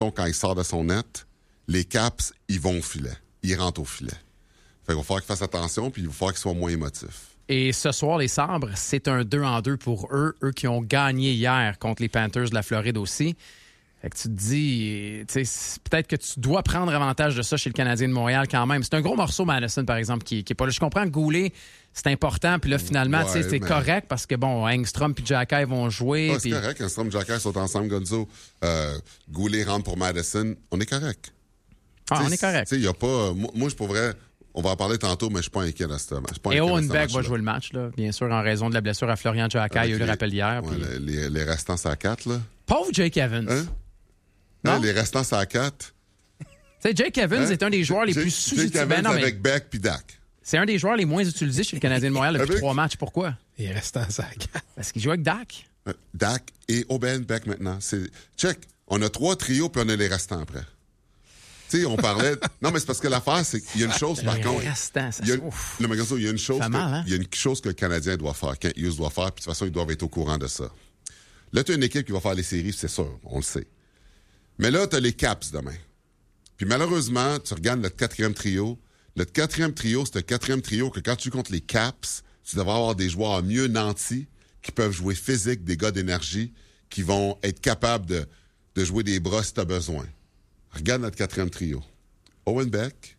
quand il sort de son net, les Caps, ils vont au filet. Ils rentrent au filet. Fait qu'il va falloir qu'ils fassent attention, puis il va falloir qu'ils soient moins émotifs. Et ce soir, les Sabres, c'est un 2-2 pour eux. Eux qui ont gagné hier contre les Panthers de la Floride aussi. Fait que tu te dis, peut-être que tu dois prendre avantage de ça chez le Canadien de Montréal quand même. C'est un gros morceau, Madison, par exemple, qui est pas là. Je comprends que Goulet, c'est important. Puis là, finalement, c'est correct parce que, bon, Engstrom puis Xhekaj vont jouer. C'est correct. Engstrom et Xhekaj sont ensemble, Gonzo. Goulet rentre pour Madison. On est correct. On est correct. Il y a pas... Moi, je pourrais... On va en parler tantôt, mais je suis pas inquiet de ce match. Et Owen Beck va jouer le match, là, bien sûr, en raison de la blessure à Florian Xhekaj. Il y a eu le rappel hier. Ouais, puis... les restants, c'est à 4, là. Pauvre Jake Evans. Hein? Non? Les restants, c'est à 4. Jake Evans est un des joueurs les plus sous-utilisés. Jake Evans avec Beck puis Dak. C'est un des joueurs les moins utilisés chez le Canadien de Montréal depuis 3 matchs. Pourquoi? Les restants, c'est à 4. Parce qu'il joue avec Dak. Dak et Owen Beck maintenant. Check. On a 3 trios puis on a les restants après. Tu sais, on parlait... Non, mais c'est parce que l'affaire, c'est qu'il y a une chose, par contre... Il y a une chose que le Canadien doit faire, Kent Hughes doit faire, puis de toute façon, ils doivent être au courant de ça. Là, tu as une équipe qui va faire les séries, c'est sûr, on le sait. Mais là, tu as les Caps demain. Puis malheureusement, tu regardes notre 4e trio. Notre 4e trio, c'est un 4e trio que quand tu comptes les Caps, tu devrais avoir des joueurs mieux nantis, qui peuvent jouer physique, des gars d'énergie, qui vont être capables de jouer des bras si tu as besoin. Regarde notre 4e trio. Owen Beck,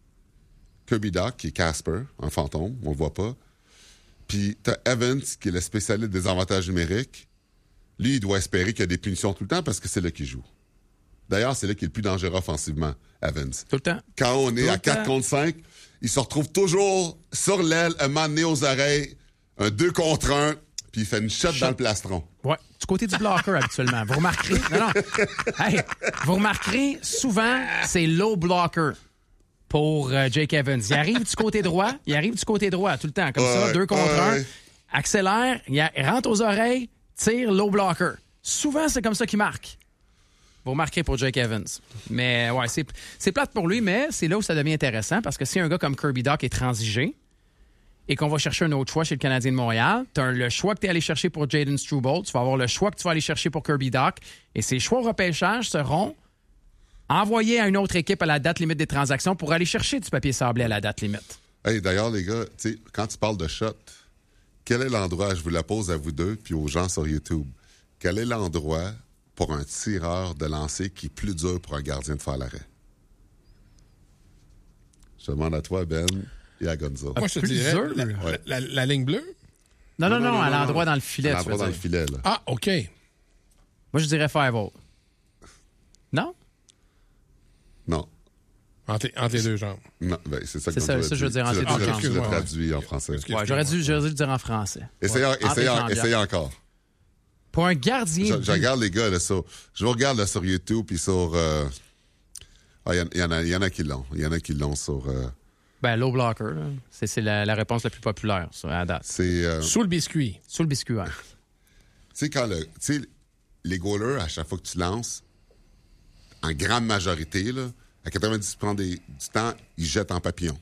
Kirby Dach, qui est Casper, un fantôme, on le voit pas. Puis t'as Evans, qui est le spécialiste des avantages numériques. Lui, il doit espérer qu'il y a des punitions tout le temps parce que c'est là qu'il joue. D'ailleurs, c'est là qu'il est le plus dangereux offensivement, Evans. Tout le temps. Quand on est à 4 contre 5, il se retrouve toujours sur l'aile, un moment donné aux oreilles, un 2 contre 1, puis il fait une shot dans le plastron. Ouais, du côté du blocker habituellement. Vous remarquerez... Non. Hey, vous remarquerez, souvent, c'est low blocker pour Jake Evans. Il arrive du côté droit tout le temps, comme ça, 2 contre 1, accélère, il rentre aux oreilles, tire, low blocker. Souvent, c'est comme ça qu'il marque. Vous remarquerez pour Jake Evans. Mais ouais, c'est plate pour lui, mais c'est là où ça devient intéressant parce que si un gars comme Kirby Dach est transigé et qu'on va chercher un autre choix chez le Canadien de Montréal, tu as le choix que tu es allé chercher pour Jaden Struble, tu vas avoir le choix que tu vas aller chercher pour Kirby Dach et ces choix au repêchage seront envoyés à une autre équipe à la date limite des transactions pour aller chercher du papier sablé à la date limite. Hey, d'ailleurs, les gars, quand tu parles de shot, quel est l'endroit, je vous la pose à vous deux puis aux gens sur YouTube, quel est l'endroit pour un tireur de lancer qui est plus dur pour un gardien de faire l'arrêt? Je demande à toi, Ben, et à Gonzo. Moi, je te dirais, la ligne bleue? Non, à l'endroit dans le filet. À l'endroit dans le filet, là. Ah, OK. Moi, je dirais 5-0. Non? Non. Entre les deux jambes. Non, ben, c'est ça que je veux dire entre les deux jambes. Tu l'as traduit en français. Ouais, j'aurais dû le dire en français. Essayez encore. Pour un gardien... Je regarde les gars, là, je vous regarde là, sur YouTube, puis sur... Il y en a qui l'ont. Il y en a qui l'ont sur... low blocker, là. C'est la réponse la plus populaire à la date. C'est... Sous le biscuit. Sous le biscuit, ouais. Tu sais, les goalers, à chaque fois que tu lances, en grande majorité, là, à 90% du temps, ils jettent en papillon.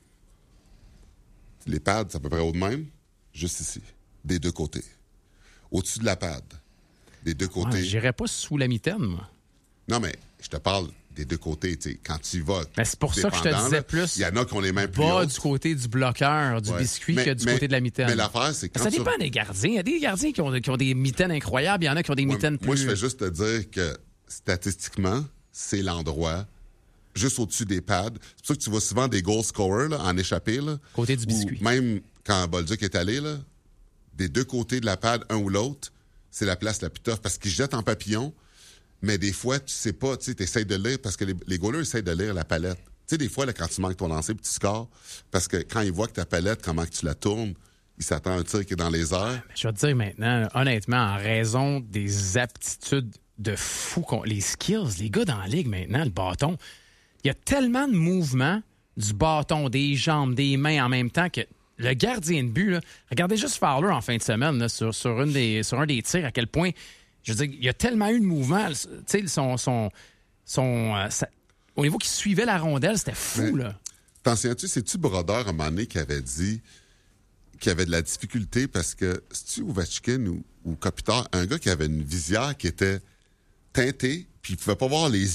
Les pads, c'est à peu près haut de même, juste ici, des deux côtés. Au-dessus de la pad, des deux côtés. Ouais, j'irais pas sous la mitaine, moi. Non, mais je te parle des deux côtés, tu sais. Quand tu y vas, c'est pour ça que je te disais plus. Il y en a qui ont les mains plus bas hautes. Du côté du bloqueur, du biscuit, que du côté de la mitaine. Mais l'affaire, c'est que ça dépend des gardiens. Il y a des gardiens qui ont des mitaines incroyables. Il y en a qui ont des mitaines plus... Moi, je vais juste te dire que statistiquement, c'est l'endroit juste au-dessus des pads. C'est pour ça que tu vois souvent des goal scorers là, en échappée. Là, côté du biscuit. Même quand Bolduc est allé, là, des deux côtés de la pad, un ou l'autre, c'est la place la plus tough parce qu'ils jettent en papillon, mais des fois, tu sais pas, tu essaies de lire parce que les goalers essayent de lire la palette. Tu sais, des fois, là, quand tu manques ton lancer, tu scores, parce que quand ils voient que ta palette, comment que tu la tournes, ils s'attendent à un tir qui est dans les airs. Mais je vais te dire maintenant, honnêtement, en raison des aptitudes de fou, les skills, les gars dans la ligue maintenant, le bâton, il y a tellement de mouvements du bâton, des jambes, des mains en même temps que le gardien de but, là, regardez juste Fowler en fin de semaine là, sur un des tirs, à quel point, je veux dire, il y a tellement eu de mouvements. Tu sais, au niveau qu'il suivait la rondelle, c'était fou, là. T'en souviens-tu, c'est-tu Brodeur, à un moment donné, qui avait dit qu'il avait de la difficulté parce que, c'est-tu Ovechkin ou Kopitar, un gars qui avait une visière qui était teinté, puis il pouvait pas voir les